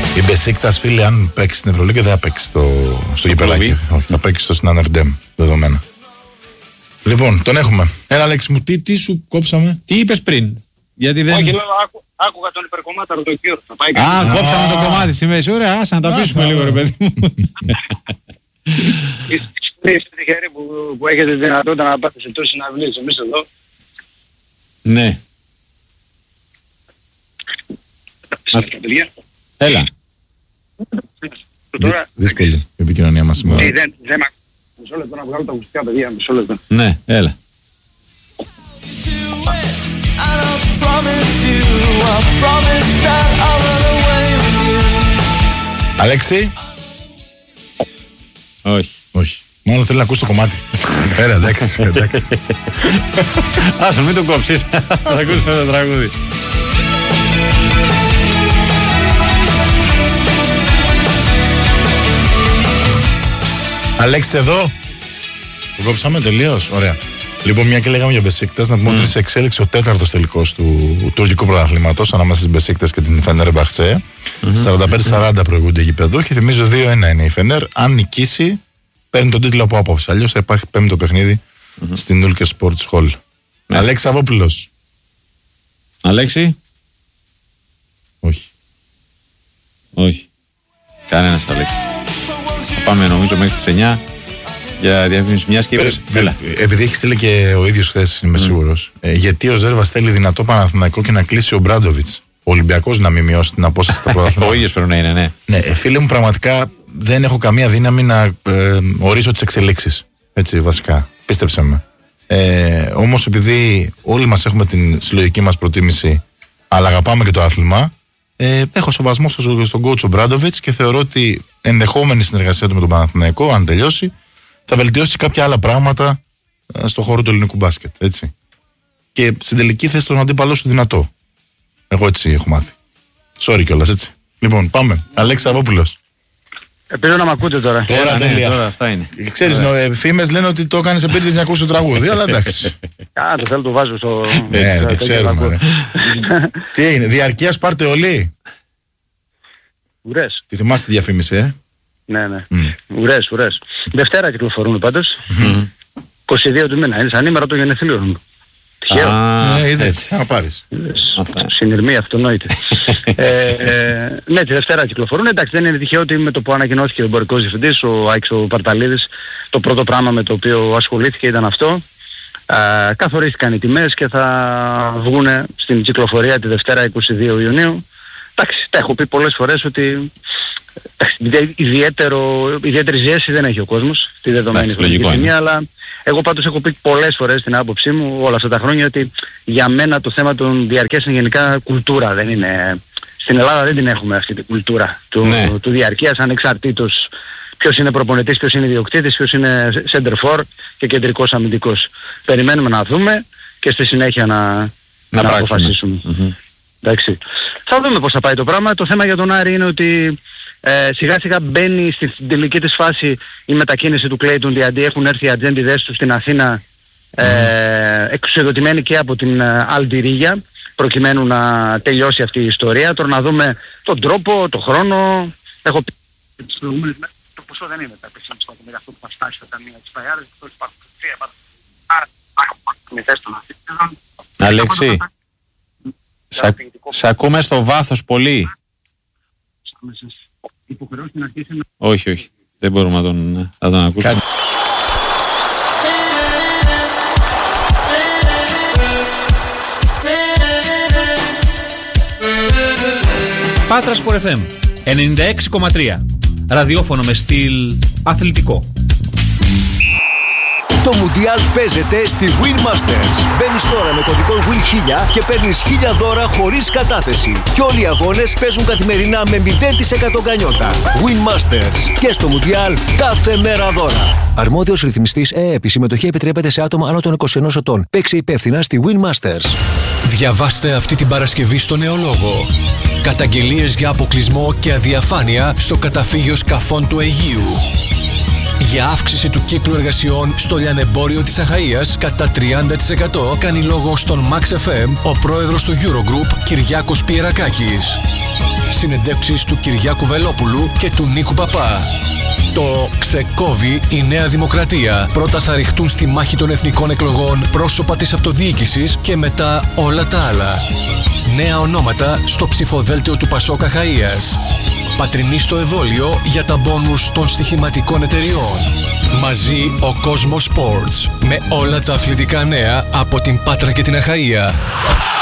Η Μπεσίκτας, φίλοι, αν παίξει στην Ευρωλίγκα δεν θα παίξει στο γηπεδάκι. Όχι, θα παίξει στο Συνανερντέμ, δεδομένα. Λοιπόν, τον έχουμε. Έλα, Αλέξη μου, τι σου κόψαμε. Τι είπες πριν? Γιατί δεν... Όχι, λέω, άκουγα τον υπερκομμάταρο το κύριο. Κόψαμε το κομμάτι σήμερα. Ωραία, άσε να τα αφήσουμε λίγο, ρε παιδί μου. Είστε τυχεροί που έχετε δυνατότητα να πάτε σε τόσες συναυλίες. Εμείς εδώ. Ναι. Έλα. Δύσκολη η επικοινωνία μας σήμερα. Δεν μισό λεπτό να βγάλω τα ακουστικά, παιδιά, μισό λεπτό. Ναι, έλα. Αλέξη. Όχι. Όχι. Μόνο θέλει να ακούσει το κομμάτι. Έλα, εντάξει. Άσο, μην το κόψεις. Θα ακούσουμε το τραγούδι. Αλέξη, εδώ. Το κόψαμε τελείως. Ωραία. Λοιπόν, μια και λέγαμε για Μπεσίκτας, να πούμε ότι σε εξέλιξη ο τέταρτος τελικός του τουρκικού πρωταθλήματος ανάμεσα στις Μπεσίκτας και την Φενέρμπαχτσε. 45-40 προηγούνται οι γηπεδούχοι. Θυμίζω 2-1 είναι η Φενέρ. Αν νικήσει, παίρνει τον τίτλο από απόψε. Αλλιώς θα υπάρχει πέμπτο παιχνίδι στην Ούλκερ Sports Hall. Αλέξη Αβόπουλος. Αλέξη. Όχι. Κανένας Αλέξη. Θα πάμε νομίζω μέχρι τις 9 για διαφήμιση μιας και είπες. Επειδή έχει στείλει και ο ίδιος χθες, είμαι σίγουρος. Γιατί ο Ζέρβας θέλει δυνατό Παναθηναϊκό και να κλείσει ο Μπράντοβιτς. Ο Ολυμπιακός να μην μειώσει την απόσταση στα πρωταθλήματα. Ο ίδιος πρέπει να είναι, ναι. Ναι, φίλε μου, πραγματικά δεν έχω καμία δύναμη να ορίσω τις εξελίξεις. Έτσι, βασικά. Πίστεψε με. Όμως, επειδή όλοι μας έχουμε την συλλογική μας προτίμηση, αλλά αγαπάμε και το άθλημα, έχω σεβασμό στον coach ο Μπράντοβιτς και θεωρώ ότι ενδεχόμενη συνεργασία του με τον Παναθηναϊκό, αν τελειώσει, θα βελτιώσει κάποια άλλα πράγματα στον χώρο του ελληνικού μπάσκετ. Έτσι. Και στην τελική θέση τον αντίπαλό σου δυνατό. Εγώ έτσι έχω μάθει. Sorry κιόλας, έτσι. Λοιπόν, πάμε. Αλέξη Αβόπουλος. Ελπίζω να μ' ακούτε τώρα. Τώρα τέλεια. Τώρα αυτά είναι. Ξέρεις, φήμες λένε ότι το έκανες επίτηδες να ακούσει το τραγούδι, αλλά εντάξει. Το θέλω το βάζω στο... Ναι, το ξέρουμε. Τι έγινε, διαρκείας πάρτε όλοι. Ουρές. Τη θυμάστε τη διαφήμιση, Ναι. Ουρές. Δευτέρα κυκλοφορούν πάντως. 22 του μήνα. Είναι σαν ημέρα το γενεθλίων μου. Τυχαίο. Είδες, να πάρεις. Συνειρμή αυτονόητη. Ναι, τη Δευτέρα κυκλοφορούν. Εντάξει, δεν είναι τυχαίο ότι με το που ανακοινώθηκε ο εμπορικός διευθυντής, ο Άκης ο Παρταλίδης, το πρώτο πράγμα με το οποίο ασχολήθηκε ήταν αυτό. Καθορίστηκαν οι τιμές και θα βγουν στην κυκλοφορία τη Δευτέρα 22 Ιουνίου. Εντάξει, τα έχω πει πολλές φορές ότι ιδιαίτερη ζέση δεν έχει ο κόσμος στη δεδομένη χρονική στιγμή, αλλά εγώ πάντως έχω πει πολλές φορές την άποψή μου όλα αυτά τα χρόνια ότι για μένα το θέμα των διαρκές είναι γενικά κουλτούρα, δεν είναι... Στην Ελλάδα δεν την έχουμε αυτή την κουλτούρα του διαρκείας, ανεξαρτήτως ποιος είναι προπονητής, ποιος είναι ιδιοκτήτης, ποιος είναι center for και κεντρικός αμυντικός. Περιμένουμε να δούμε και στη συνέχεια να αποφασίσουμε. Εντάξει. Θα δούμε πώς θα πάει το πράγμα. Το θέμα για τον Άρη είναι ότι σιγά σιγά μπαίνει στην τελική της φάση η μετακίνηση του Κλέιτον Διαντή. Έχουν έρθει οι ατζέντιδες του στην Αθήνα εξουσιοδοτημένοι και από την Αλντιρίγια προκειμένου να τελειώσει αυτή η ιστορία. Τώρα να δούμε τον τρόπο, τον χρόνο. Έχω πει τις προηγούμενες μέρες, το ποσό δεν είναι τα 3,5 εκατομμύρια αυτό που θα φτάσει στα ταμεία της Παϊάρας. Εκτός υπάρχουν Αλέξη, σε ακούμε στο βάθος πολύ. Όχι, δεν μπορούμε να τον ακούσουμε. Πάτρα Sport FM 96,3. Ραδιόφωνο με στυλ αθλητικό. Το Μουντιάλ παίζεται στη Win Masters. Μπαίνεις τώρα με κωδικό WIN1000 και παίρνεις 1000 δώρα χωρίς κατάθεση. Και όλοι οι αγώνες παίζουν καθημερινά με 0% γκανιότα. Win Masters. Και στο Μουντιάλ κάθε μέρα δώρα. Αρμόδιος ρυθμιστής ΕΕΠ. Η συμμετοχή επιτρέπεται σε άτομα άνω των 21 ετών. Παίξε υπεύθυνα στη Win Masters. Διαβάστε αυτή την Παρασκευή στο Νεολόγο. Καταγγελίες για αποκλεισμό και αδιαφάνεια στο καταφύγιο σκαφών του Αιγείου. Για αύξηση του κύκλου εργασιών στο λιανεμπόριο της Αχαΐας κατά 30% κάνει λόγο στον Max FM ο πρόεδρος του Eurogroup Κυριάκος Πιερακάκης. συνεντεύξεις του Κυριάκου Βελόπουλου και του Νίκου Παπά. Το ξεκόβει η Νέα Δημοκρατία. Πρώτα θα ρηχτούν στη μάχη των εθνικών εκλογών πρόσωπα της αυτοδιοίκησης και μετά όλα τα άλλα. Νέα ονόματα στο ψηφοδέλτιο του Πασόκ Αχαΐας. Πατρινή στο εδόλιο για τα μπόνους των στοιχηματικών εταιριών. Μαζί ο Κόσμος Sports με όλα τα αθλητικά νέα από την Πάτρα και την Αχαΐα.